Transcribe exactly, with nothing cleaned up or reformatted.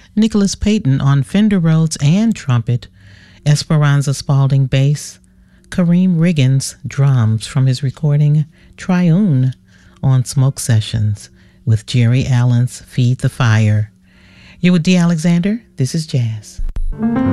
Nicholas Payton on Fender Rhodes and trumpet, Esperanza Spalding bass, Kareem Riggins drums from his recording Triune on Smoke Sessions with Jerry Allen's Feed the Fire. You're with Dee Alexander. This is Jazz.